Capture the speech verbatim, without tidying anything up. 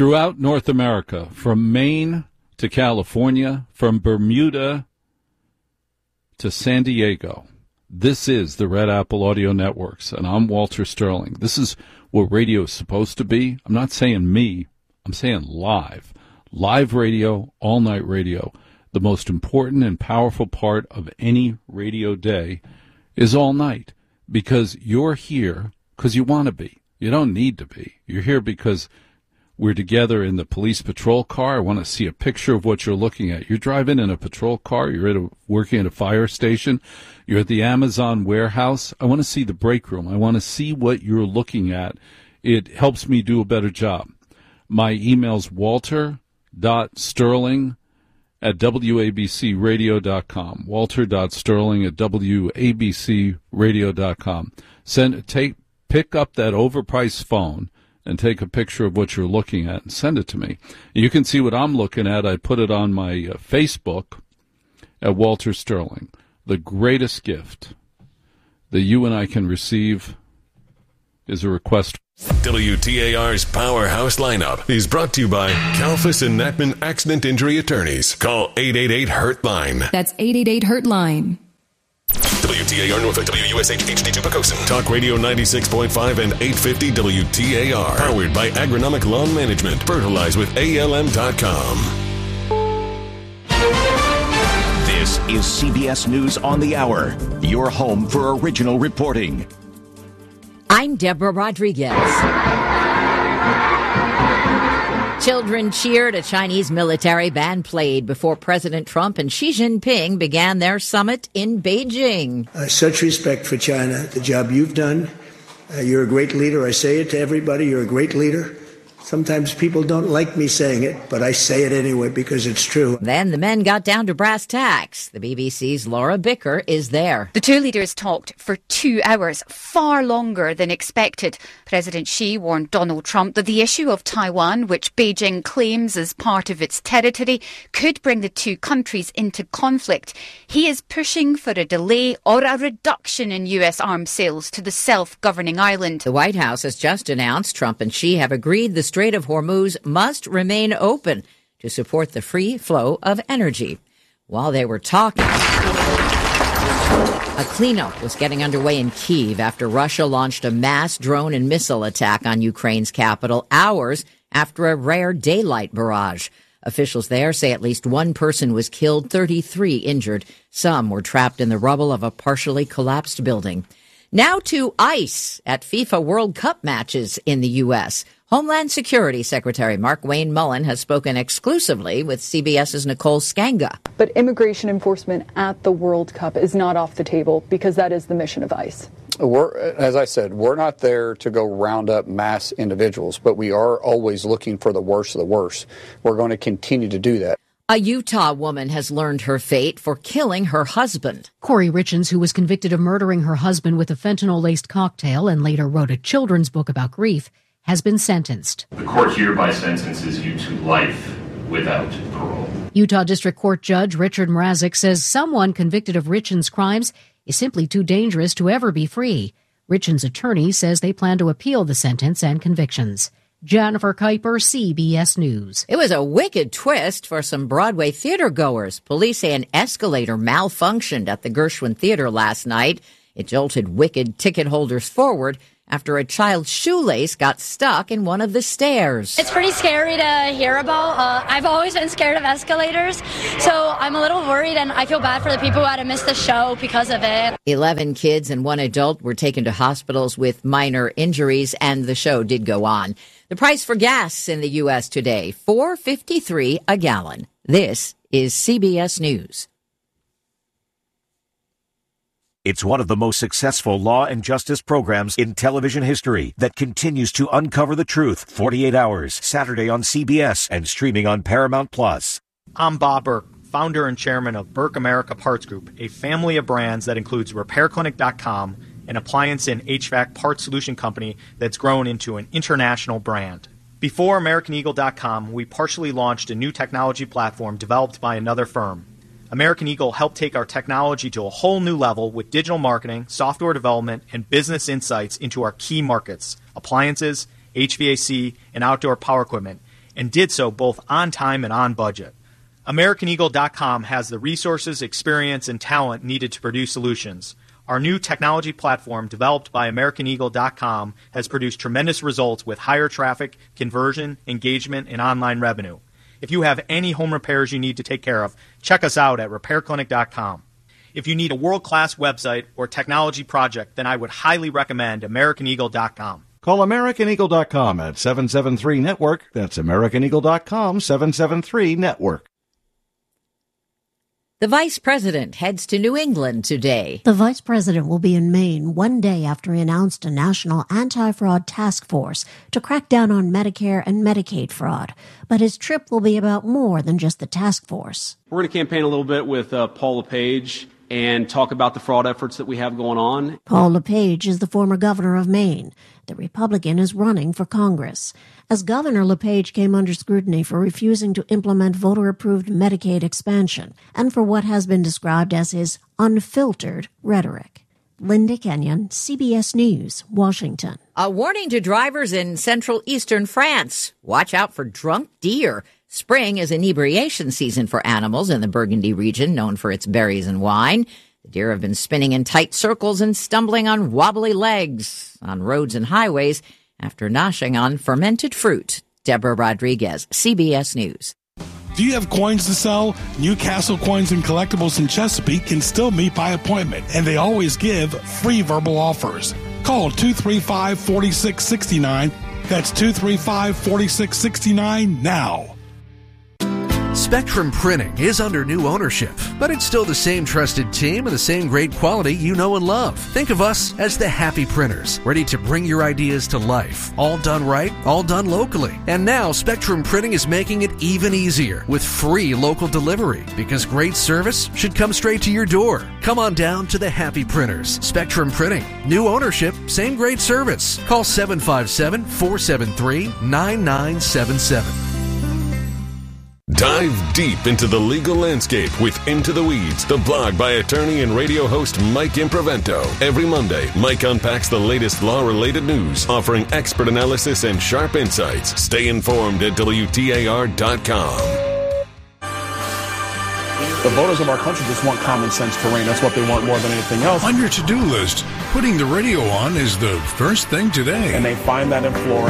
throughout North America, from Maine to California, from Bermuda to San Diego. This is the Red Apple Audio Networks, and I'm Walter Sterling. This is what radio is supposed to be. I'm not saying me. I'm saying live. Live radio, all-night radio. The most important and powerful part of any radio day is all night, because you're here because you want to be. You don't need to be. You're here because we're together in the police patrol car. I want to see a picture of what you're looking at. You're driving in a patrol car. You're at a, working at a fire station. You're at the Amazon warehouse. I want to see the break room. I want to see what you're looking at. It helps me do a better job. My email's walter.sterling at w a b c radio dot com. walter.sterling at w a b c radio dot com. Send, take, pick up that overpriced phone and take a picture of what you're looking at and send it to me. You can see what I'm looking at. I put it on my uh, Facebook at Walter Sterling. The greatest gift that you and I can receive is a request. W T A R's Powerhouse Lineup is brought to you by Kalfas and Nachman Accident Injury Attorneys. Call eight eight eight, hurt line. That's eight eight eight, hurt line. W T A R Norfolk, W U S H H D two Pocosin. Talk Radio ninety-six point five and eight fifty W T A R. Powered by Agronomic Lawn Management. Fertilize with A L M dot com. This is C B S News on the Hour. Your home for original reporting. I'm Deborah Rodriguez. Children cheered, a Chinese military band played before President Trump and Xi Jinping began their summit in Beijing. Uh, such respect for China, the job you've done. Uh, you're a great leader. I say it to everybody. You're a great leader. Sometimes people don't like me saying it, but I say it anyway because it's true. Then the men got down to brass tacks. The B B C's Laura Bicker is there. The two leaders talked for two hours, far longer than expected. President Xi warned Donald Trump that the issue of Taiwan, which Beijing claims as part of its territory, could bring the two countries into conflict. He is pushing for a delay or a reduction in U S arms sales to the self-governing island. The White House has just announced Trump and Xi have agreed the Strait of Hormuz must remain open to support the free flow of energy. While they were talking, a cleanup was getting underway in Kyiv after Russia launched a mass drone and missile attack on Ukraine's capital hours after a rare daylight barrage. Officials there say at least one person was killed, thirty-three injured. Some were trapped in the rubble of a partially collapsed building. Now to ICE at FIFA World Cup matches in the U S Homeland Security Secretary Mark-Wayne Mullen has spoken exclusively with CBS's Nicole Skanga. But immigration enforcement at the World Cup is not off the table because that is the mission of ICE. We're, as I said, we're not there to go round up mass individuals, but we are always looking for the worst of the worst. We're going to continue to do that. A Utah woman has learned her fate for killing her husband. Corey Richens, who was convicted of murdering her husband with a fentanyl-laced cocktail and later wrote a children's book about grief, has been sentenced. The court hereby sentences you to life without parole. Utah District Court Judge Richard Mrazek says someone convicted of Richens' crimes is simply too dangerous to ever be free. Richens' attorney says they plan to appeal the sentence and convictions. Jennifer Kuiper, C B S News. It was a wicked twist for some Broadway theater goers. Police say an escalator malfunctioned at the Gershwin Theater last night. It jolted wicked ticket holders forward after a child's shoelace got stuck in one of the stairs. It's pretty scary to hear about. Uh, I've always been scared of escalators, so I'm a little worried, and I feel bad for the people who had to miss the show because of it. Eleven kids and one adult were taken to hospitals with minor injuries, and the show did go on. The price for gas in the U S today, four dollars and fifty-three cents a gallon. This is C B S News. It's one of the most successful law and justice programs in television history that continues to uncover the truth. forty-eight hours, Saturday on C B S and streaming on Paramount Plus. I'm Bob Burke, founder and chairman of Burke America Parts Group, a family of brands that includes repair clinic dot com, an appliance and H V A C part solution company that's grown into an international brand. Before American Eagle dot com, we partially launched a new technology platform developed by another firm. American Eagle helped take our technology to a whole new level with digital marketing, software development, and business insights into our key markets, appliances, H V A C, and outdoor power equipment. and did so both on time and on budget. American Eagle dot com has the resources, experience, and talent needed to produce solutions. Our new technology platform, developed by American Eagle dot com, has produced tremendous results with higher traffic, conversion, engagement, and online revenue. If you have any home repairs you need to take care of, check us out at repair clinic dot com. If you need a world-class website or technology project, then I would highly recommend American Eagle dot com. Call American Eagle dot com at seven seven three network. That's American Eagle dot com, seven seven three network. The vice president heads to New England today. The vice president will be in Maine one day after he announced a national anti-fraud task force to crack down on Medicare and Medicaid fraud. But his trip will be about more than just the task force. We're going to campaign a little bit with uh, Paul LePage and talk about the fraud efforts that we have going on. Paul LePage is the former governor of Maine. The Republican is running for Congress. As governor, LePage came under scrutiny for refusing to implement voter-approved Medicaid expansion and for what has been described as his unfiltered rhetoric. Linda Kenyon, C B S News, Washington. A warning to drivers in central eastern France. Watch out for drunk deer. Spring is inebriation season for animals in the Burgundy region, known for its berries and wine. The deer have been spinning in tight circles and stumbling on wobbly legs on roads and highways after noshing on fermented fruit. Deborah Rodriguez, C B S News. Do you have coins to sell? Newcastle Coins and Collectibles in Chesapeake can still meet by appointment, and they always give free verbal offers. Call two three five, four six six nine. That's two three five, four six six nine now. Spectrum Printing is under new ownership, but it's still the same trusted team and the same great quality you know and love. Think of us as the Happy Printers, ready to bring your ideas to life. All done right, all done locally. And now Spectrum Printing is making it even easier with free local delivery, because great service should come straight to your door. Come on down to the Happy Printers. Spectrum Printing. New ownership, same great service. Call seven five seven, four seven three, nine nine seven seven. Dive deep into the legal landscape with Into the Weeds, the blog by attorney and radio host Mike Improvento. Every Monday, Mike unpacks the latest law-related news, offering expert analysis and sharp insights. Stay informed at W T A R dot com. The voters of our country just want common sense to reign. That's what they want more than anything else. On your to-do list, putting the radio on is the first thing today. And they find that in Florida.